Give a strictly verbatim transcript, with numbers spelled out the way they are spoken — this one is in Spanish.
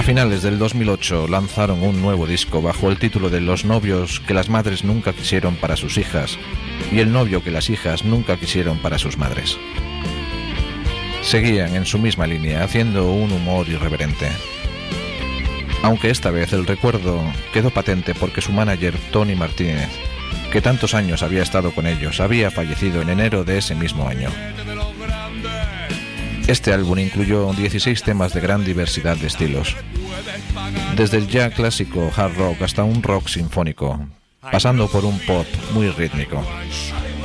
A finales del dos mil ocho lanzaron un nuevo disco bajo el título de Los novios que las madres nunca quisieron para sus hijas y el novio que las hijas nunca quisieron para sus madres. Seguían en su misma línea, haciendo un humor irreverente. Aunque esta vez el recuerdo quedó patente porque su manager Tony Martínez, que tantos años había estado con ellos, había fallecido en enero de ese mismo año. Este álbum incluyó dieciséis temas de gran diversidad de estilos, desde el ya clásico hard rock hasta un rock sinfónico, pasando por un pop muy rítmico.